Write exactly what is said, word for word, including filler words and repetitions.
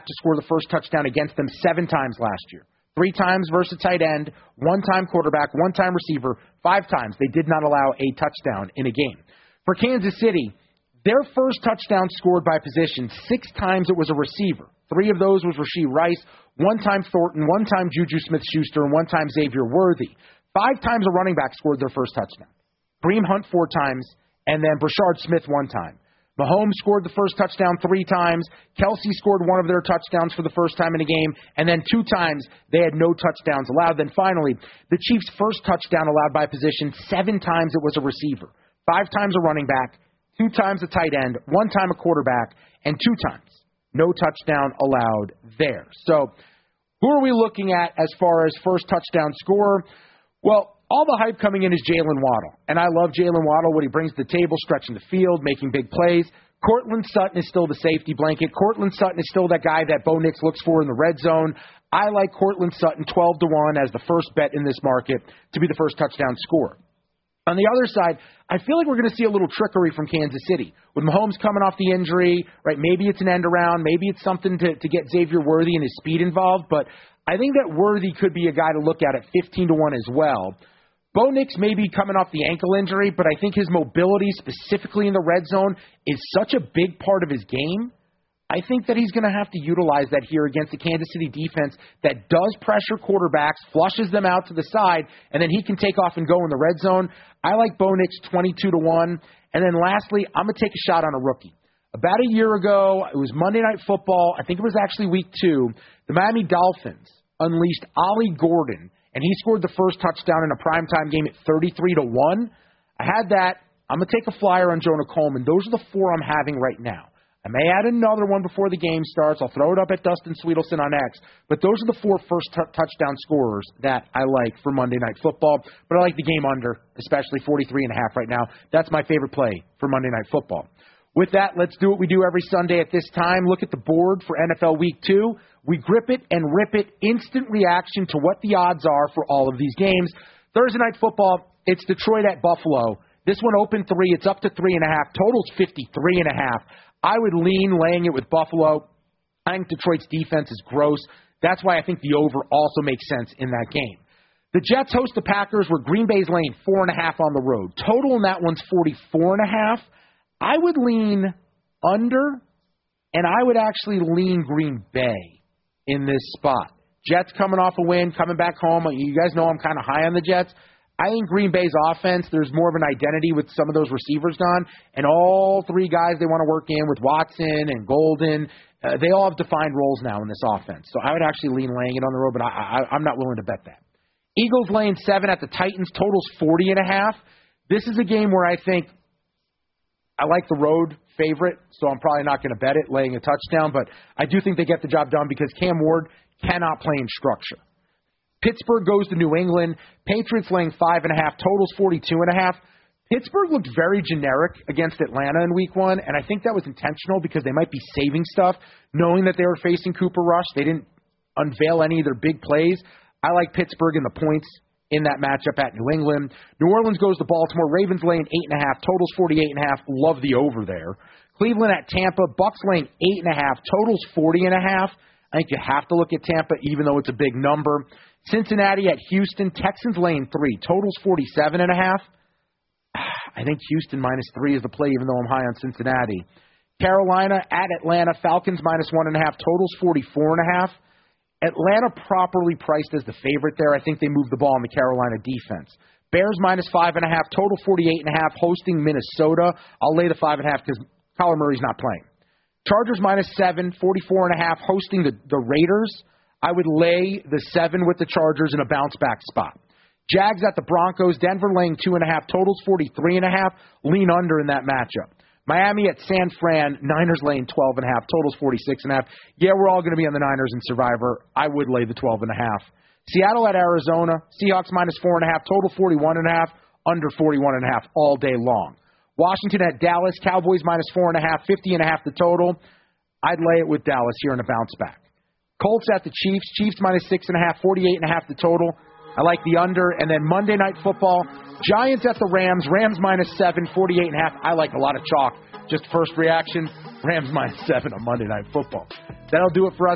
to score the first touchdown against them seven times last year. Three times versus tight end, one time quarterback, one time receiver, five times they did not allow a touchdown in a game. For Kansas City, their first touchdown scored by position, six times it was a receiver. Three of those was Rashee Rice, one time Thornton, one time Juju Smith-Schuster, and one time Xavier Worthy. Five times a running back scored their first touchdown. Kareem Hunt four times, and then Brashard Smith one time. Mahomes scored the first touchdown three times. Kelsey scored one of their touchdowns for the first time in a game. And then two times they had no touchdowns allowed. Then finally, the Chiefs' first touchdown allowed by position, seven times it was a receiver. Five times a running back, two times a tight end, one time a quarterback, and two times no touchdown allowed there. So who are we looking at as far as first touchdown scorer? Well, all the hype coming in is Jalen Waddle. And I love Jalen Waddle, what he brings to the table, stretching the field, making big plays. Cortland Sutton is still the safety blanket. Cortland Sutton is still that guy that Bo Nix looks for in the red zone. I like Cortland Sutton twelve to one as the first bet in this market to be the first touchdown scorer. On the other side, I feel like we're going to see a little trickery from Kansas City. With Mahomes coming off the injury, right? Maybe it's an end around. Maybe it's something to, to get Xavier Worthy and his speed involved. But I think that Worthy could be a guy to look at at fifteen to one as well. Bo Nix may be coming off the ankle injury, but I think his mobility, specifically in the red zone, is such a big part of his game. I think that he's going to have to utilize that here against the Kansas City defense that does pressure quarterbacks, flushes them out to the side, and then he can take off and go in the red zone. I like Bo Nix twenty-two to one. And then lastly, I'm going to take a shot on a rookie. About a year ago, it was Monday Night Football. I think it was actually week two. The Miami Dolphins unleashed Ollie Gordon, and he scored the first touchdown in a primetime game at thirty-three to one. I had that. I'm going to take a flyer on Jonah Coleman. Those are the four I'm having right now. I may add another one before the game starts. I'll throw it up at Dustin Sweetelson on X. But those are the four first t- touchdown scorers that I like for Monday Night Football. But I like the game under, especially forty-three and a half right now. That's my favorite play for Monday Night Football. With that, let's do what we do every Sunday at this time. Look at the board for N F L Week two. We grip it and rip it. Instant reaction to what the odds are for all of these games. Thursday Night Football, it's Detroit at Buffalo. This one opened three. It's up to three and a half. Total's fifty-three and a half. I would lean laying it with Buffalo. I think Detroit's defense is gross. That's why I think the over also makes sense in that game. The Jets host the Packers, where Green Bay's laying four and a half on the road. Total in that one's forty-four and a half. I would lean under, and I would actually lean Green Bay in this spot. Jets coming off a win, coming back home. You guys know I'm kind of high on the Jets. I think Green Bay's offense, there's more of an identity with some of those receivers gone, and all three guys they want to work in with Watson and Golden, uh, they all have defined roles now in this offense. So I would actually lean laying it on the road, but I, I, I'm not willing to bet that. Eagles laying seven at the Titans, totals forty and a half. This is a game where I think I like the road favorite, so I'm probably not going to bet it, laying a touchdown, but I do think they get the job done because Cam Ward cannot play in structure. Pittsburgh goes to New England. Patriots laying five and a half. Totals forty-two and a half. Pittsburgh looked very generic against Atlanta in week one, and I think that was intentional because they might be saving stuff, knowing that they were facing Cooper Rush. They didn't unveil any of their big plays. I like Pittsburgh in the points in that matchup at New England. New Orleans goes to Baltimore. Ravens laying eight and a half. Totals forty-eight and a half. Love the over there. Cleveland at Tampa. Bucks laying eight and a half. Totals forty and a half. I think you have to look at Tampa, even though it's a big number. Cincinnati at Houston. Texans laying three. Totals forty-seven and a half. I think Houston minus three is the play, even though I'm high on Cincinnati. Carolina at Atlanta. Falcons minus one and a half. Totals forty-four and a half. Atlanta properly priced as the favorite there. I think they moved the ball in the Carolina defense. Bears minus five and a half. Total forty-eight and a half. Hosting Minnesota. I'll lay the five and a half because Kyler Murray's not playing. Chargers minus seven. forty-four and a half. Hosting the, the Raiders. I would lay the seven with the Chargers in a bounce-back spot. Jags at the Broncos. Denver laying two and a half. Totals forty-three and a half. Lean under in that matchup. Miami at San Fran. Niners laying twelve and a half. Totals forty-six and a half. Yeah, we're all going to be on the Niners in Survivor. I would lay the twelve and a half. Seattle at Arizona. Seahawks minus four and a half. Total forty-one and a half. Under forty-one and a half all day long. Washington at Dallas. Cowboys minus four and a half. fifty and a half the total. I'd lay it with Dallas here in a bounce back. Colts at the Chiefs. Chiefs minus six and a half. forty-eight and a half the total. I like the under. And then Monday Night Football. Giants at the Rams. Rams minus seven. forty-eight and a half. I like a lot of chalk. Just first reaction. Rams minus seven on Monday Night Football. That'll do it for us